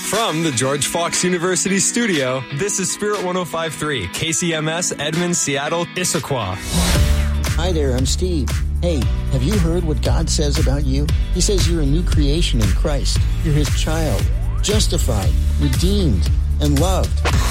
From the George Fox University studio, this is Spirit 105.3, KCMS, Edmonds, Seattle, Issaquah. Hi there, I'm Steve. Hey, have you heard what God says about you? He says you're a new creation in Christ. You're His child, justified, redeemed, and loved.